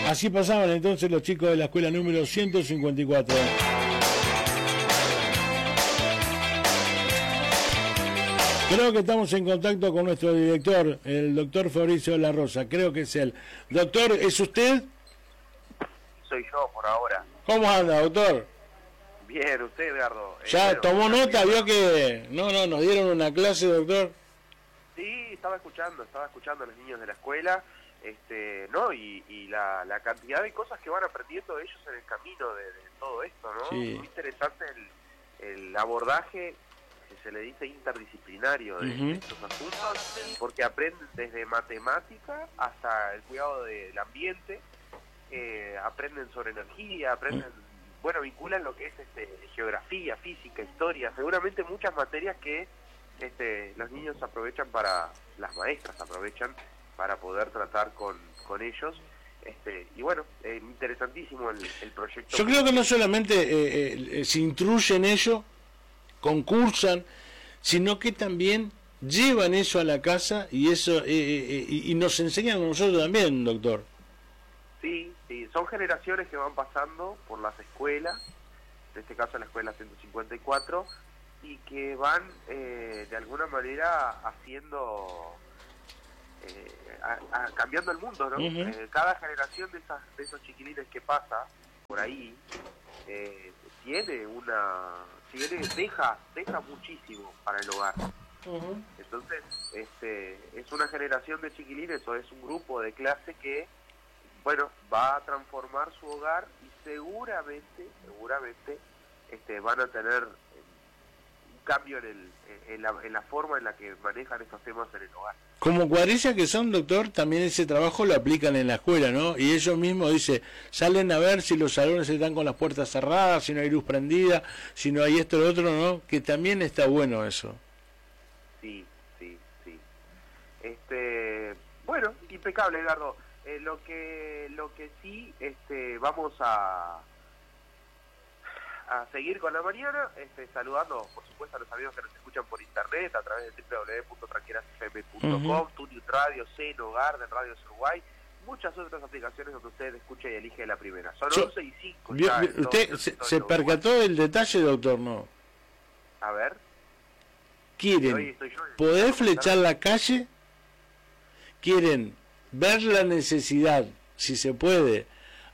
Así pasaban entonces los chicos de la escuela número 154. Creo que estamos en contacto con nuestro director, el doctor Fabricio de la Rosa. Creo que es él. Doctor, ¿es usted? Soy yo por ahora. ¿Cómo anda, doctor? Bien, usted, Edgardo. ¿Ya bueno, tomó nota? ¿Vio que nos dieron una clase, doctor? Sí, estaba escuchando a los niños de la escuela, ¿no? Y la cantidad de cosas que van aprendiendo ellos en el camino de todo esto, ¿no? Sí. Muy interesante el abordaje, que se le dice interdisciplinario de estos asuntos, porque aprenden desde matemática hasta el cuidado del ambiente, aprenden sobre energía, aprenden, bueno, vinculan lo que es geografía, física, historia, seguramente muchas materias que los niños aprovechan las maestras aprovechan para poder tratar con ellos, y bueno, interesantísimo el proyecto. Yo creo que no solamente se instruyen ellos, concursan, sino que también llevan eso a la casa y eso y nos enseñan a nosotros también, doctor. Sí, son generaciones que van pasando por las escuelas, en este caso la escuela 154, y que van de alguna manera haciendo, cambiando el mundo, ¿no? Cada generación de esos chiquilines que pasa por ahí deja muchísimo para el hogar. Entonces, es una generación de chiquilines o es un grupo de clase que, bueno, va a transformar su hogar y seguramente van a tener un cambio en la forma en la que manejan estos temas en el hogar. Como cuadrilla que son, doctor, también ese trabajo lo aplican en la escuela, ¿no? Y ellos mismos, dice, salen a ver si los salones están con las puertas cerradas, si no hay luz prendida, si no hay esto o lo otro, ¿no? Que también está bueno eso. Sí. Bueno, impecable, Edgardo. Lo que sí, vamos a seguir con la mañana, saludando, por supuesto, a los amigos que nos escuchan por internet, a través de www.tranquilasfm.com, Tuning Radio, Seno, Garden, Radio Uruguay, muchas otras aplicaciones donde usted escucha y elige la primera. Son 11 y 5. ¿Usted se percató del detalle, doctor? No. A ver. ¿Quieren poder flechar la calle? ¿Quieren ver la necesidad, si se puede,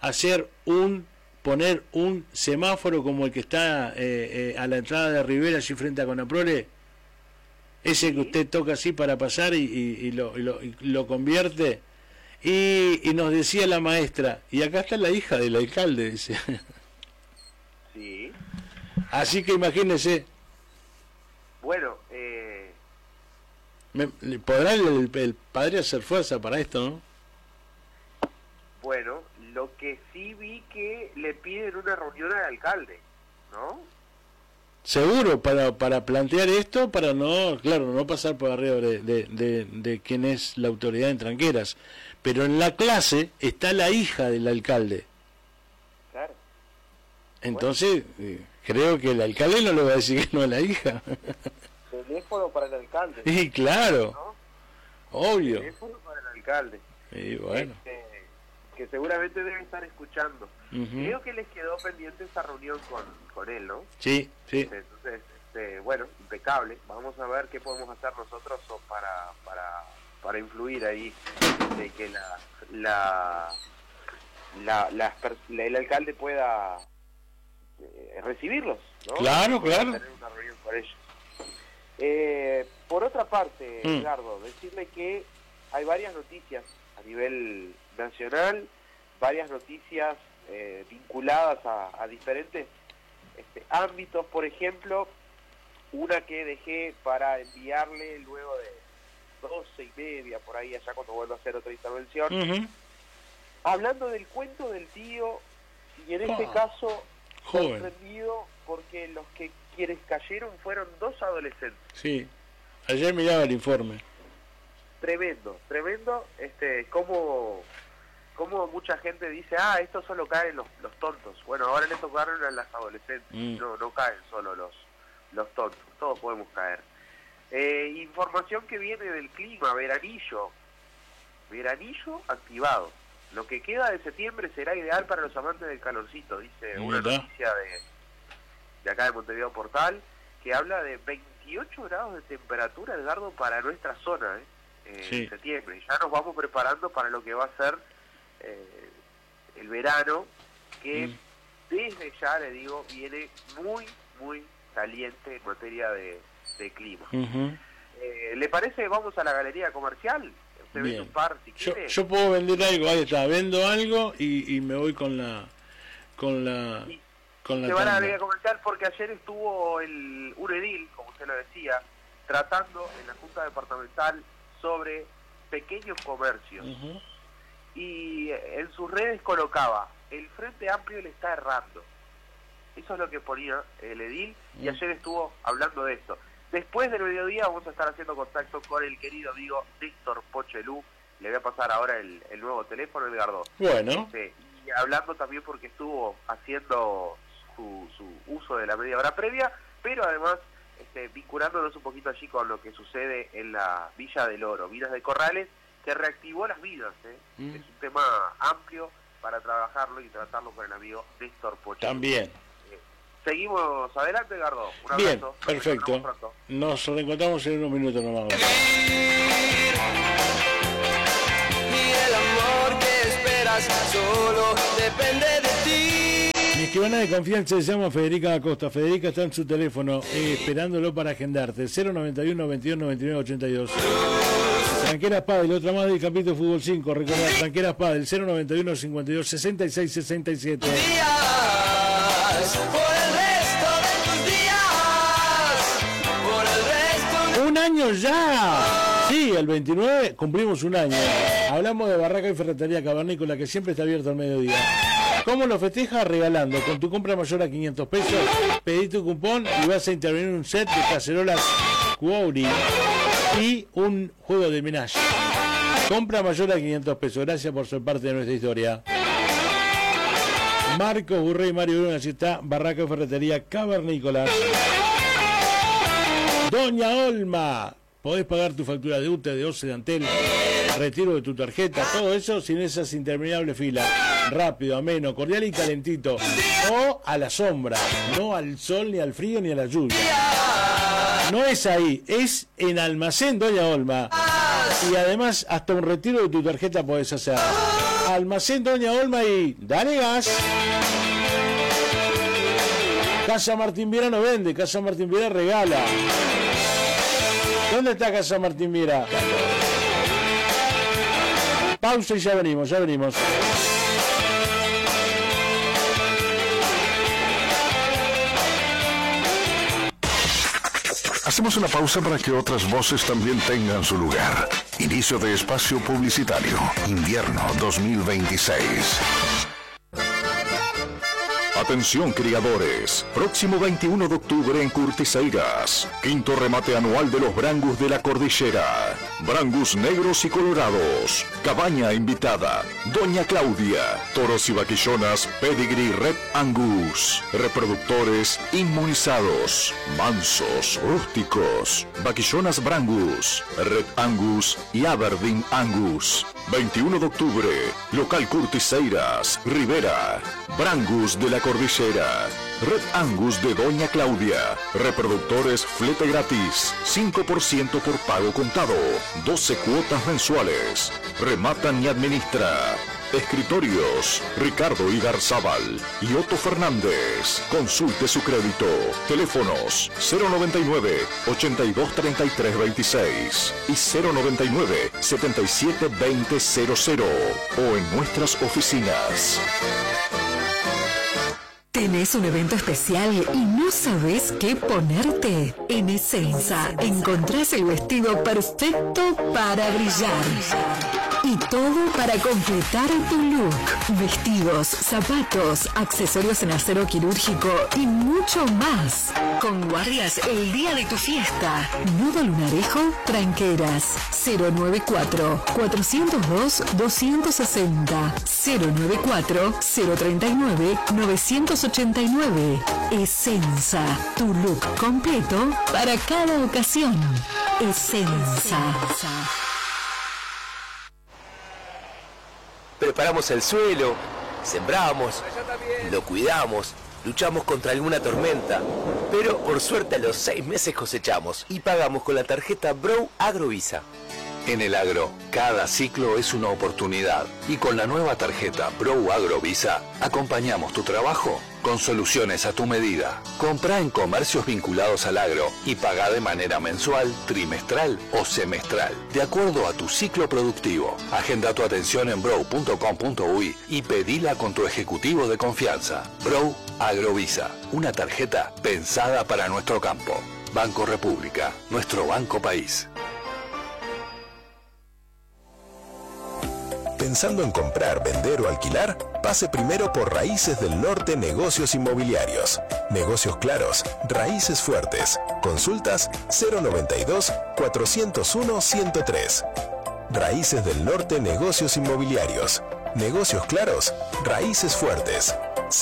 poner un semáforo como el que está a la entrada de Rivera, allí frente a Conaprole? Ese que usted toca así para pasar y lo convierte. Y nos decía la maestra, y acá está la hija del alcalde, dice. Sí. Así que imagínese. Bueno, ¿podrá el padre hacer fuerza para esto, no? Bueno, lo que sí vi que le piden una reunión al alcalde, ¿no? Seguro, para plantear esto, para no pasar por arriba de quién es la autoridad en Tranqueras. Pero en la clase está la hija del alcalde. Claro. Entonces, creo que el alcalde no le va a decir que no a la hija. Teléfono para el alcalde. Y claro, ¿no? Obvio. Teléfono para el alcalde. Y bueno. Que seguramente debe estar escuchando. Creo que les quedó pendiente esa reunión con él, ¿no? Sí. Entonces, bueno, impecable. Vamos a ver qué podemos hacer nosotros para influir ahí, que el alcalde pueda recibirlos, ¿no? Claro. Tener una reunión con ellos. Por otra parte, Edgardo, decirle que hay varias noticias a nivel nacional, varias noticias vinculadas a diferentes ámbitos. Por ejemplo, una que dejé para enviarle luego de 12:30 por ahí, allá cuando vuelva a hacer otra intervención, hablando del cuento del tío, y en este caso sorprendido porque quienes cayeron fueron 2 adolescentes. Sí, ayer miraba el informe. Tremendo, como mucha gente dice, esto solo caen los tontos. Bueno, ahora le tocaron a las adolescentes, no caen solo los tontos, todos podemos caer. Información que viene del clima, veranillo activado. Lo que queda de septiembre será ideal para los amantes del calorcito, dice una noticia de acá de Montevideo Portal, que habla de 28 grados de temperatura, Edgardo, para nuestra zona en septiembre. Y ya nos vamos preparando para lo que va a ser el verano, que desde ya, le digo, viene muy, muy caliente en materia de clima. ¿Le parece? Vamos a la galería comercial. Usted vende un par si quiere. Yo puedo vender algo, ahí está, vendo algo y me voy con la se va a la galería comercial porque ayer estuvo un edil, como usted lo decía, tratando en la Junta Departamental sobre pequeños comercios. Y en sus redes colocaba: el Frente Amplio le está errando. Eso es lo que ponía el edil, y ayer estuvo hablando de esto. Después del mediodía vamos a estar haciendo contacto con el querido amigo Víctor Pochelú. Le voy a pasar ahora el nuevo teléfono, Edgardo. Bueno. Y hablando también porque estuvo haciendo su uso de la media hora previa, pero además vinculándonos un poquito allí con lo que sucede en la Villa del Oro, Vidas de Corrales, que reactivó las vidas. Es un tema amplio para trabajarlo y tratarlo con el amigo Néstor Pochelú. También. Seguimos adelante, Gardo. Un abrazo. Bien, perfecto. Nos reencontramos en unos minutos nomás. Y el amor que esperas solo depende de ti. Mi escribana de confianza se llama Federica Acosta. Federica está en su teléfono esperándolo para agendarte. 091 22 99 82. Tranqueras Padel, otra más del capítulo Fútbol 5. Recordad, Tranqueras Padel, 091 52 66 67. ¡Un año ya! Sí, el 29 cumplimos un año. Hablamos de Barraca y Ferretería Cavernícola, que siempre está abierto al mediodía. ¿Cómo lo festejas? Regalando. Con tu compra mayor a 500 pesos, pedí tu cupón y vas a intervenir en un set de cacerolas Cuori y un juego de Menage. Compra mayor a 500 pesos. Gracias por ser parte de nuestra historia. Marcos Burrey y Mario Bruna, así está Barraca y Ferretería Cavernícola. Doña Olma, podés pagar tu factura de UTE, de OCE, de Antel, retiro de tu tarjeta, todo eso sin esas interminables filas. Rápido, ameno, cordial y calentito. O a la sombra, no al sol, ni al frío, ni a la lluvia. No es ahí, es en Almacén Doña Olma. Y además hasta un retiro de tu tarjeta podés hacer. Almacén Doña Olma y dale gas. Casa Martín Viera no vende, Casa Martín Viera regala. ¿Dónde está Casa Martín Viera? Pausa y ya venimos, ya venimos. Hacemos una pausa para que otras voces también tengan su lugar. Inicio de espacio publicitario. Invierno 2026. Atención criadores, próximo 21 de octubre en Curtiseiras, quinto remate anual de los Brangus de la Cordillera. Brangus negros y colorados, cabaña invitada, Doña Claudia, toros y vaquillonas Pedigree Red Angus, reproductores inmunizados, mansos, rústicos, vaquillonas Brangus, Red Angus y Aberdeen Angus. 21 de octubre, local Curtiseiras, Rivera, Brangus de la Cordillera, Red Angus de Doña Claudia, reproductores flete gratis, 5% por pago contado, 12 cuotas mensuales, rematan y administra. Escritorios, Ricardo Igarzábal y Otto Fernández. Consulte su crédito. Teléfonos 099 82 33 26 y 099 77 20 00 o en nuestras oficinas. ¿Tenés un evento especial y no sabés qué ponerte? En Essenza encontrás el vestido perfecto para brillar. Y todo para completar tu look. Vestidos, zapatos, accesorios en acero quirúrgico y mucho más. Con guardias el día de tu fiesta. Nudo Lunarejo, Tranqueras. 094-402-260. 094-039-989. Essenza, tu look completo para cada ocasión. Essenza. Te preparamos el suelo, sembramos, lo cuidamos, luchamos contra alguna tormenta, pero por suerte a los 6 meses cosechamos y pagamos con la tarjeta Bro Agrovisa. En el agro, cada ciclo es una oportunidad y con la nueva tarjeta Bro Agrovisa acompañamos tu trabajo con soluciones a tu medida. Comprá en comercios vinculados al agro y pagá de manera mensual, trimestral o semestral, de acuerdo a tu ciclo productivo. Agenda tu atención en bro.com.uy y pedila con tu ejecutivo de confianza. Bro Agrovisa, una tarjeta pensada para nuestro campo. Banco República, nuestro banco país. Pensando en comprar, vender o alquilar, pase primero por Raíces del Norte Negocios Inmobiliarios. Negocios claros, raíces fuertes. Consultas 092-401-103. Raíces del Norte Negocios Inmobiliarios. Negocios claros, raíces fuertes.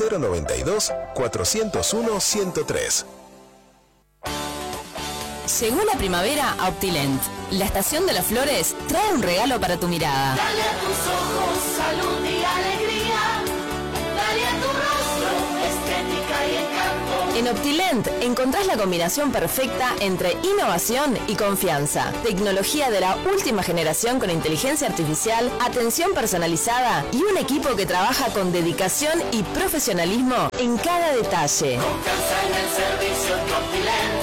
092-401-103. Llegó la primavera a Optilent. La estación de las flores trae un regalo para tu mirada. Dale a tus ojos salud y alegría. Dale a tu rostro estética y encanto. En Optilent encontrás la combinación perfecta entre innovación y confianza. Tecnología de la última generación con inteligencia artificial, atención personalizada y un equipo que trabaja con dedicación y profesionalismo en cada detalle. Confianza en el servicio de Optilent.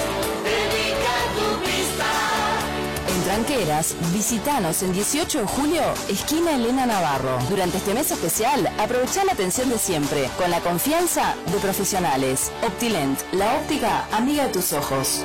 En Tranqueras, visitanos en 18 de julio, esquina Elena Navarro. Durante este mes especial, aprovechá la atención de siempre, con la confianza de profesionales. Optilent, la óptica amiga de tus ojos.